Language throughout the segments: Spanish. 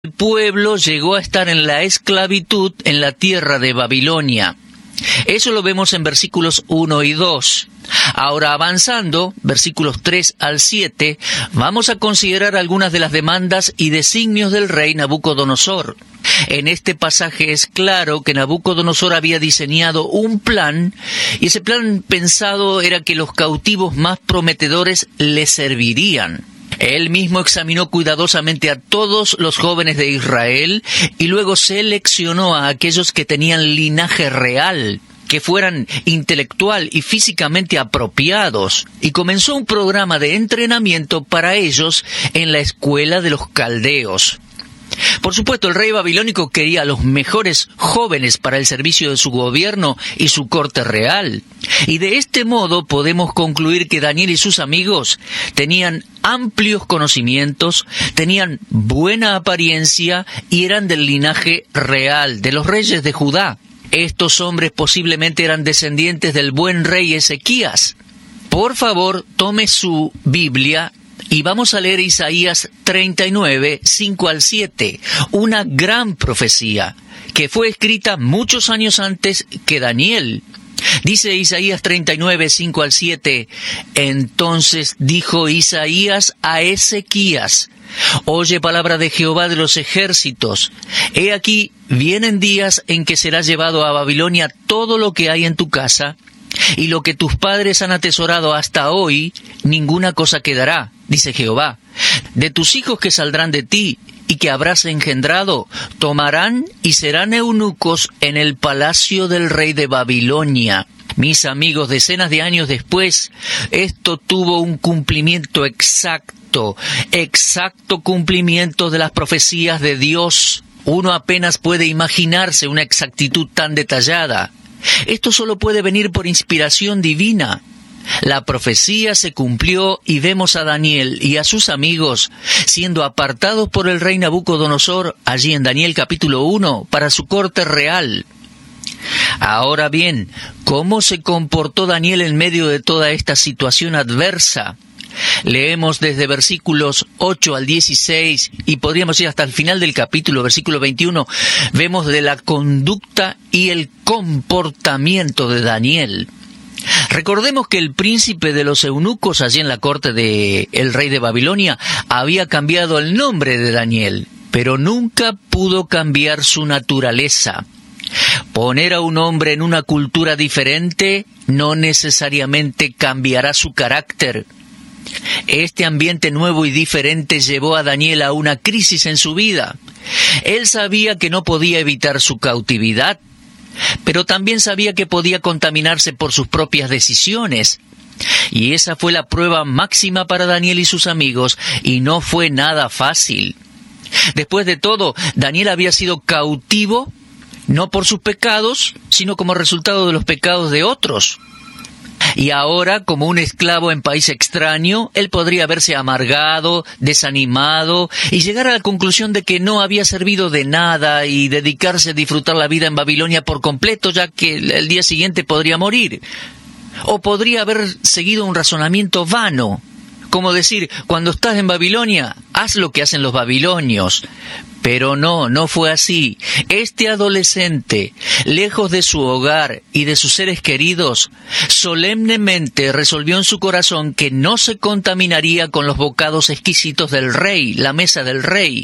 El pueblo llegó a estar en la esclavitud en la tierra de Babilonia. Eso lo vemos en versículos 1 y 2. Ahora, avanzando, versículos 3 al 7, vamos a considerar algunas de las demandas y designios del rey Nabucodonosor. En este pasaje es claro que Nabucodonosor había diseñado un plan, y ese plan pensado era que los cautivos más prometedores le servirían. Él mismo examinó cuidadosamente a todos los jóvenes de Israel y luego seleccionó a aquellos que tenían linaje real, que fueran intelectual y físicamente apropiados, y comenzó un programa de entrenamiento para ellos en la escuela de los caldeos. Por supuesto, el rey babilónico quería a los mejores jóvenes para el servicio de su gobierno y su corte real. Y de este modo podemos concluir que Daniel y sus amigos tenían amplios conocimientos, tenían buena apariencia y eran del linaje real, de los reyes de Judá. Estos hombres posiblemente eran descendientes del buen rey Ezequías. Por favor, tome su Biblia y vamos a leer Isaías 39, 5 al 7, una gran profecía que fue escrita muchos años antes que Daniel. Dice Isaías 39, 5 al 7, entonces dijo Isaías a Ezequías, oye palabra de Jehová de los ejércitos, he aquí, vienen días en que será llevado a Babilonia todo lo que hay en tu casa, y lo que tus padres han atesorado hasta hoy, ninguna cosa quedará, dice Jehová. De tus hijos que saldrán de ti y que habrás engendrado, tomarán y serán eunucos en el palacio del rey de Babilonia. Mis amigos, decenas de años después, esto tuvo un cumplimiento exacto cumplimiento de las profecías de Dios. Uno apenas puede imaginarse una exactitud tan detallada. Esto solo puede venir por inspiración divina. La profecía se cumplió y vemos a Daniel y a sus amigos siendo apartados por el rey Nabucodonosor, allí en Daniel capítulo 1, para su corte real. Ahora bien, ¿cómo se comportó Daniel en medio de toda esta situación adversa? Leemos desde versículos 8 al 16 y podríamos ir hasta el final del capítulo, versículo 21, vemos de la conducta y el comportamiento de Daniel. Recordemos que el príncipe de los eunucos allí en la corte del rey de Babilonia había cambiado el nombre de Daniel, pero nunca pudo cambiar su naturaleza. Poner a un hombre en una cultura diferente no necesariamente cambiará su carácter. Este ambiente nuevo y diferente llevó a Daniel a una crisis en su vida. Él sabía que no podía evitar su cautividad, pero también sabía que podía contaminarse por sus propias decisiones. Y esa fue la prueba máxima para Daniel y sus amigos, y no fue nada fácil. Después de todo, Daniel había sido cautivo, no por sus pecados, sino como resultado de los pecados de otros. Y ahora, como un esclavo en país extraño, él podría haberse amargado, desanimado y llegar a la conclusión de que no había servido de nada y dedicarse a disfrutar la vida en Babilonia por completo, ya que el día siguiente podría morir. O podría haber seguido un razonamiento vano, como decir, cuando estás en Babilonia, haz lo que hacen los babilonios. Pero no fue así. Este adolescente, lejos de su hogar y de sus seres queridos, solemnemente resolvió en su corazón que no se contaminaría con los bocados exquisitos del rey, la mesa del rey.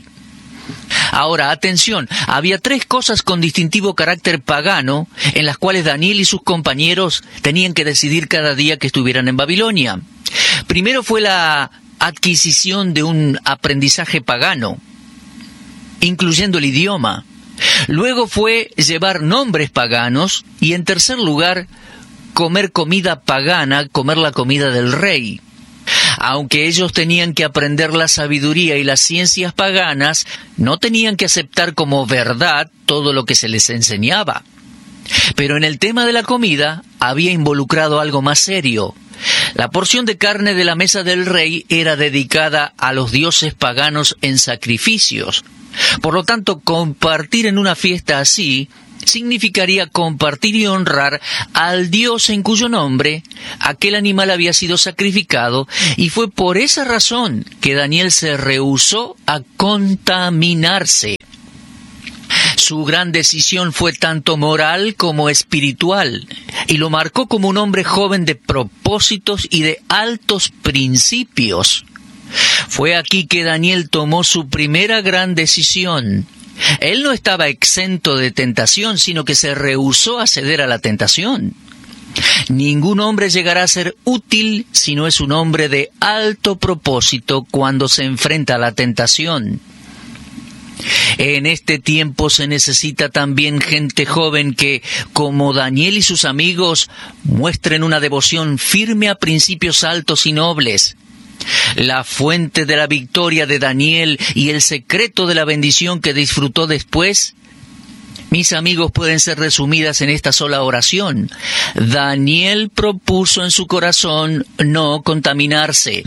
Ahora, atención, había 3 cosas con distintivo carácter pagano en las cuales Daniel y sus compañeros tenían que decidir cada día que estuvieran en Babilonia. Primero fue la adquisición de un aprendizaje pagano, incluyendo el idioma. Luego fue llevar nombres paganos y, en tercer lugar, comer comida pagana, comer la comida del rey. Aunque ellos tenían que aprender la sabiduría y las ciencias paganas, no tenían que aceptar como verdad todo lo que se les enseñaba. Pero en el tema de la comida había involucrado algo más serio. La porción de carne de la mesa del rey era dedicada a los dioses paganos en sacrificios. Por lo tanto, compartir en una fiesta así significaría compartir y honrar al Dios en cuyo nombre aquel animal había sido sacrificado, y fue por esa razón que Daniel se rehusó a contaminarse. Su gran decisión fue tanto moral como espiritual, y lo marcó como un hombre joven de propósitos y de altos principios. Fue aquí que Daniel tomó su primera gran decisión. Él no estaba exento de tentación, sino que se rehusó a ceder a la tentación. Ningún hombre llegará a ser útil si no es un hombre de alto propósito cuando se enfrenta a la tentación. En este tiempo se necesita también gente joven que, como Daniel y sus amigos, muestren una devoción firme a principios altos y nobles. La fuente de la victoria de Daniel y el secreto de la bendición que disfrutó después, mis amigos, pueden ser resumidas en esta sola oración. Daniel propuso en su corazón no contaminarse.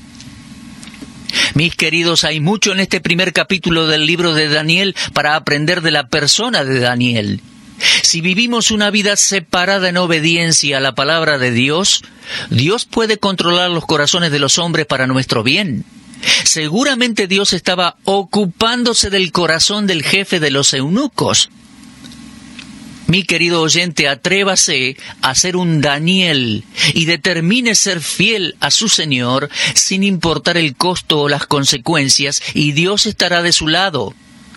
Mis queridos, hay mucho en este primer capítulo del libro de Daniel para aprender de la persona de Daniel. Si vivimos una vida separada en obediencia a la palabra de Dios, Dios puede controlar los corazones de los hombres para nuestro bien. Seguramente Dios estaba ocupándose del corazón del jefe de los eunucos. Mi querido oyente, atrévase a ser un Daniel y determine ser fiel a su Señor sin importar el costo o las consecuencias, y Dios estará de su lado.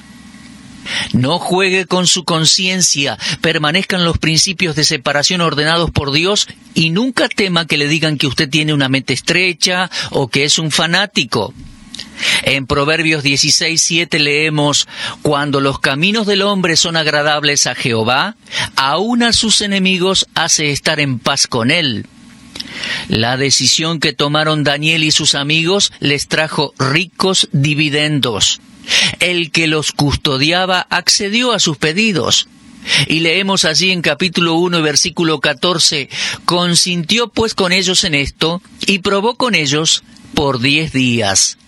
No juegue con su conciencia, permanezcan los principios de separación ordenados por Dios y nunca tema que le digan que usted tiene una mente estrecha o que es un fanático. En Proverbios 16:7 leemos: cuando los caminos del hombre son agradables a Jehová, aun a sus enemigos hace estar en paz con él. La decisión que tomaron Daniel y sus amigos les trajo ricos dividendos. El que los custodiaba accedió a sus pedidos. Y leemos allí en capítulo 1, versículo 14, consintió pues con ellos en esto, y probó con ellos por 10 días.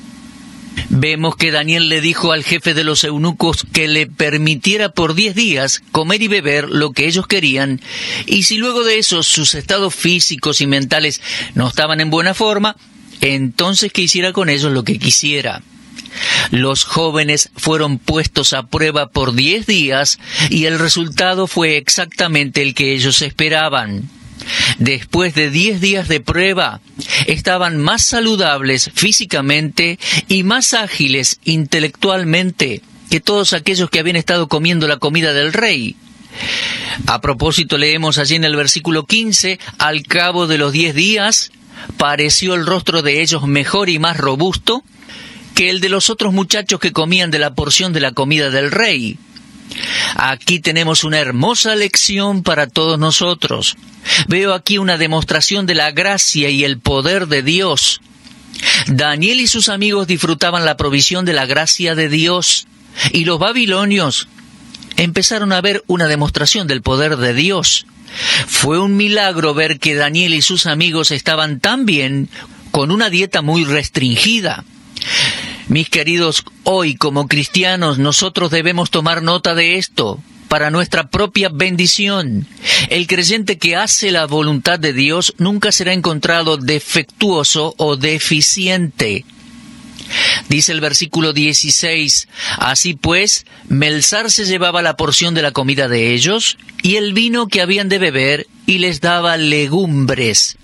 Vemos que Daniel le dijo al jefe de los eunucos que le permitiera por 10 días comer y beber lo que ellos querían, y si luego de eso sus estados físicos y mentales no estaban en buena forma, entonces que hiciera con ellos lo que quisiera. Los jóvenes fueron puestos a prueba por 10 días y el resultado fue exactamente el que ellos esperaban. Después de 10 días de prueba, estaban más saludables físicamente y más ágiles intelectualmente que todos aquellos que habían estado comiendo la comida del rey. A propósito, leemos allí en el versículo 15, al cabo de los 10 días, pareció el rostro de ellos mejor y más robusto que el de los otros muchachos que comían de la porción de la comida del rey. Aquí tenemos una hermosa lección para todos nosotros. Veo aquí una demostración de la gracia y el poder de Dios. Daniel y sus amigos disfrutaban la provisión de la gracia de Dios, y los babilonios empezaron a ver una demostración del poder de Dios. Fue un milagro ver que Daniel y sus amigos estaban tan bien, con una dieta muy restringida. Mis queridos, hoy como cristianos nosotros debemos tomar nota de esto para nuestra propia bendición. El creyente que hace la voluntad de Dios nunca será encontrado defectuoso o deficiente. Dice el versículo 16, así pues, Melzar se llevaba la porción de la comida de ellos y el vino que habían de beber y les daba legumbres.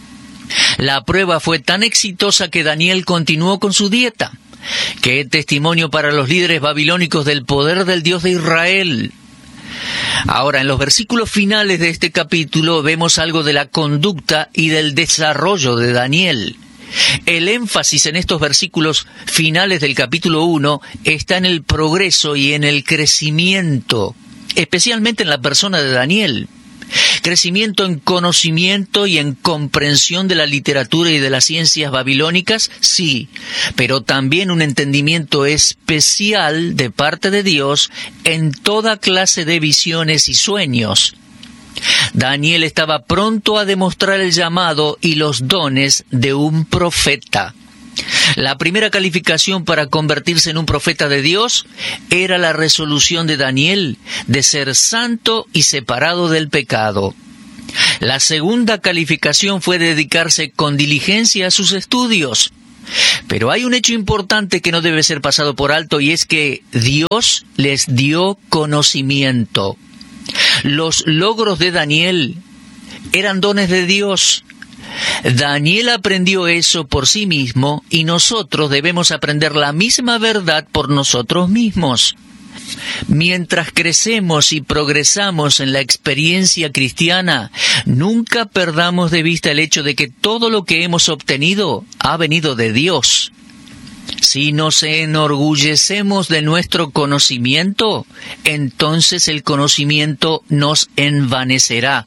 La prueba fue tan exitosa que Daniel continuó con su dieta. ¡Qué testimonio para los líderes babilónicos del poder del Dios de Israel! Ahora, en los versículos finales de este capítulo vemos algo de la conducta y del desarrollo de Daniel. El énfasis en estos versículos finales del capítulo 1 está en el progreso y en el crecimiento, especialmente en la persona de Daniel. Crecimiento en conocimiento y en comprensión de la literatura y de las ciencias babilónicas, sí, pero también un entendimiento especial de parte de Dios en toda clase de visiones y sueños. Daniel estaba pronto a demostrar el llamado y los dones de un profeta. La primera calificación para convertirse en un profeta de Dios era la resolución de Daniel de ser santo y separado del pecado. La segunda calificación fue dedicarse con diligencia a sus estudios. Pero hay un hecho importante que no debe ser pasado por alto, y es que Dios les dio conocimiento. Los logros de Daniel eran dones de Dios. Daniel aprendió eso por sí mismo, y nosotros debemos aprender la misma verdad por nosotros mismos. Mientras crecemos y progresamos en la experiencia cristiana, nunca perdamos de vista el hecho de que todo lo que hemos obtenido ha venido de Dios. Si nos enorgullecemos de nuestro conocimiento, entonces el conocimiento nos envanecerá.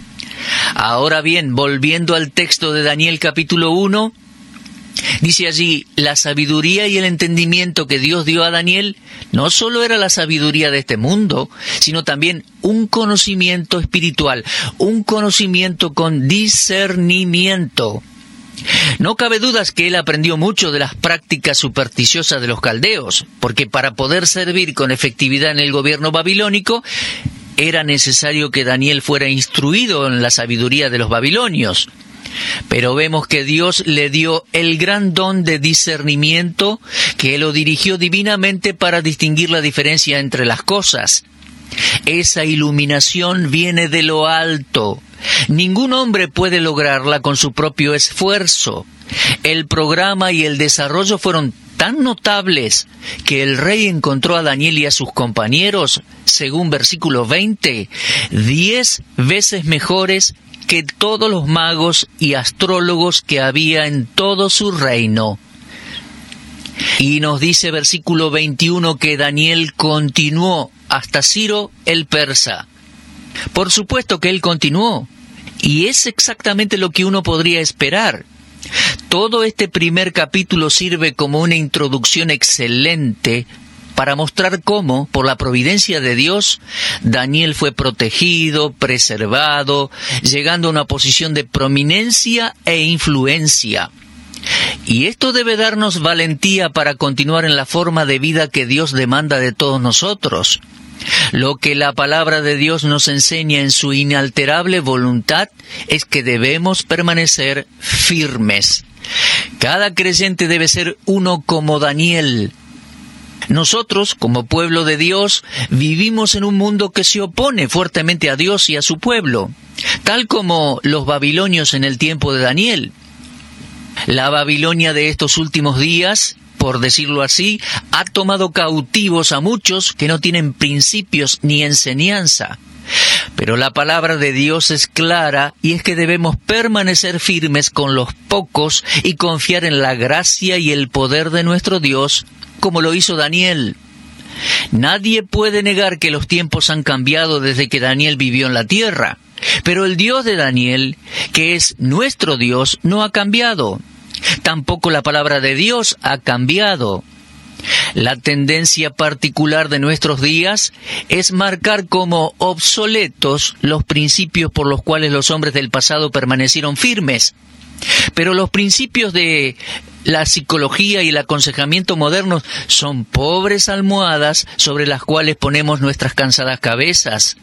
Ahora bien, volviendo al texto de Daniel capítulo 1, dice allí, la sabiduría y el entendimiento que Dios dio a Daniel no solo era la sabiduría de este mundo, sino también un conocimiento espiritual, un conocimiento con discernimiento. No cabe dudas que él aprendió mucho de las prácticas supersticiosas de los caldeos, porque para poder servir con efectividad en el gobierno babilónico, era necesario que Daniel fuera instruido en la sabiduría de los babilonios. Pero vemos que Dios le dio el gran don de discernimiento, que lo dirigió divinamente para distinguir la diferencia entre las cosas. Esa iluminación viene de lo alto. Ningún hombre puede lograrla con su propio esfuerzo. El programa y el desarrollo fueron tan notables que el rey encontró a Daniel y a sus compañeros, según versículo 20, 10 veces mejores que todos los magos y astrólogos que había en todo su reino. Y nos dice versículo 21 que Daniel continuó hasta Ciro el persa. Por supuesto que él continuó, y es exactamente lo que uno podría esperar. Todo este primer capítulo sirve como una introducción excelente para mostrar cómo, por la providencia de Dios, Daniel fue protegido, preservado, llegando a una posición de prominencia e influencia. Y esto debe darnos valentía para continuar en la forma de vida que Dios demanda de todos nosotros. Lo que la palabra de Dios nos enseña en su inalterable voluntad es que debemos permanecer firmes. Cada creyente debe ser uno como Daniel. Nosotros, como pueblo de Dios, vivimos en un mundo que se opone fuertemente a Dios y a su pueblo, tal como los babilonios en el tiempo de Daniel. La Babilonia de estos últimos días, por decirlo así, ha tomado cautivos a muchos que no tienen principios ni enseñanza. Pero la palabra de Dios es clara, y es que debemos permanecer firmes con los pocos y confiar en la gracia y el poder de nuestro Dios, como lo hizo Daniel. Nadie puede negar que los tiempos han cambiado desde que Daniel vivió en la tierra, pero el Dios de Daniel, que es nuestro Dios, no ha cambiado. Tampoco la palabra de Dios ha cambiado. La tendencia particular de nuestros días es marcar como obsoletos los principios por los cuales los hombres del pasado permanecieron firmes. Pero los principios de la psicología y el aconsejamiento modernos son pobres almohadas sobre las cuales ponemos nuestras cansadas cabezas.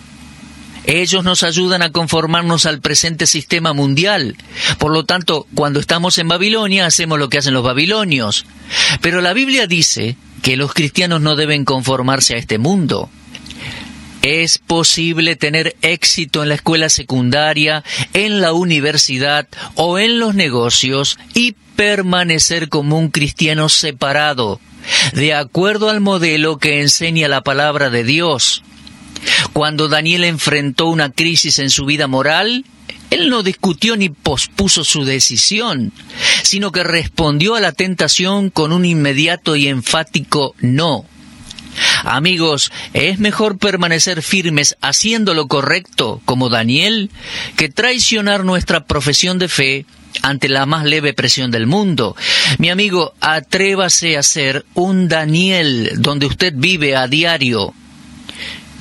Ellos nos ayudan a conformarnos al presente sistema mundial. Por lo tanto, cuando estamos en Babilonia, hacemos lo que hacen los babilonios. Pero la Biblia dice que los cristianos no deben conformarse a este mundo. Es posible tener éxito en la escuela secundaria, en la universidad o en los negocios y permanecer como un cristiano separado, de acuerdo al modelo que enseña la palabra de Dios. Cuando Daniel enfrentó una crisis en su vida moral, él no discutió ni pospuso su decisión, sino que respondió a la tentación con un inmediato y enfático no. Amigos, es mejor permanecer firmes haciendo lo correcto, como Daniel, que traicionar nuestra profesión de fe ante la más leve presión del mundo. Mi amigo, atrévase a ser un Daniel donde usted vive a diario.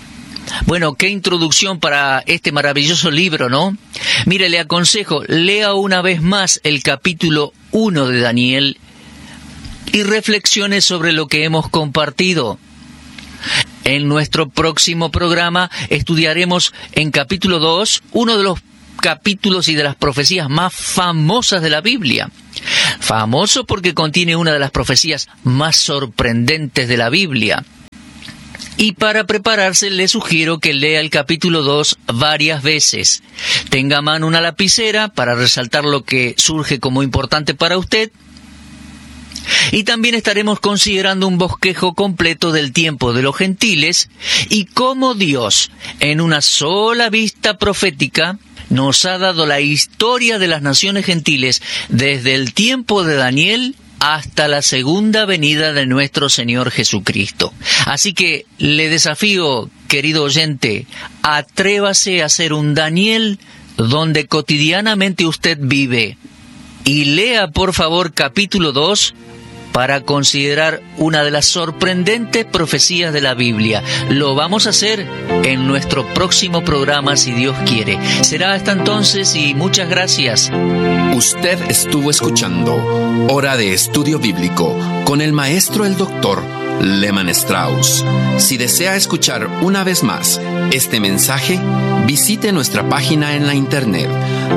Bueno, qué introducción para este maravilloso libro, ¿no? Mire, le aconsejo, lea una vez más el capítulo 1 de Daniel y reflexione sobre lo que hemos compartido. En nuestro próximo programa estudiaremos en capítulo 2 uno de los capítulos y de las profecías más famosas de la Biblia. Famoso porque contiene una de las profecías más sorprendentes de la Biblia. Y para prepararse le sugiero que lea el capítulo 2 varias veces. Tenga a mano una lapicera para resaltar lo que surge como importante para usted. Y también estaremos considerando un bosquejo completo del tiempo de los gentiles y cómo Dios, en una sola vista profética, nos ha dado la historia de las naciones gentiles desde el tiempo de Daniel hasta la segunda venida de nuestro Señor Jesucristo. Así que le desafío, querido oyente, atrévase a ser un Daniel donde cotidianamente usted vive. Y lea, por favor, capítulo 2 para considerar una de las sorprendentes profecías de la Biblia. Lo vamos a hacer en nuestro próximo programa, si Dios quiere. Será hasta entonces y muchas gracias. Usted estuvo escuchando Hora de Estudio Bíblico con el maestro el doctor Lehman Strauss. Si desea escuchar una vez más este mensaje, visite nuestra página en la internet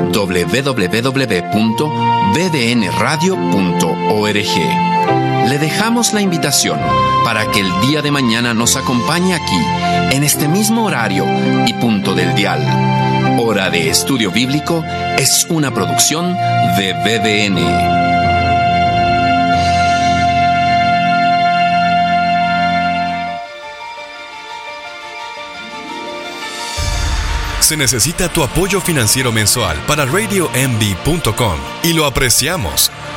www.bbnradio.org. Le dejamos la invitación para que el día de mañana nos acompañe aquí, en este mismo horario y punto del dial. Hora de Estudio Bíblico es una producción de BBN. Se necesita tu apoyo financiero mensual para RadioMD.com y lo apreciamos.